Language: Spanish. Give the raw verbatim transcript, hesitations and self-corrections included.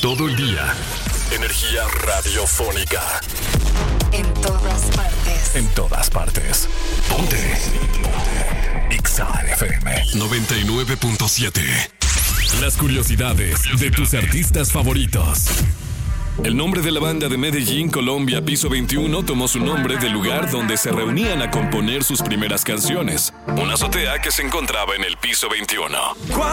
todo el día. Energía radiofónica. En todas partes. En todas partes. Ponte. Ponte. Exa F M noventa y nueve punto siete. Las curiosidades de tus artistas favoritos. El nombre de la banda de Medellín, Colombia, Piso veintiuno, tomó su nombre del lugar donde se reunían a componer sus primeras canciones, una azotea que se encontraba en el Piso veintiuno.